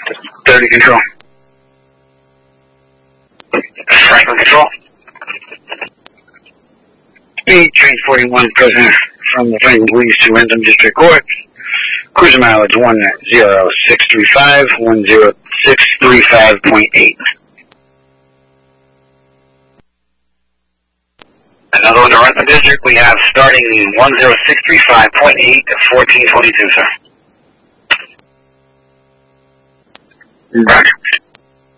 30 Control. Franklin Control. Speed, train 41, present from the Franklin Police to Wyndham District Court. Cruiser mileage 10635, 10635.8. Another one to Renton District, we have starting 10635.8 at 1422, sir. Roger.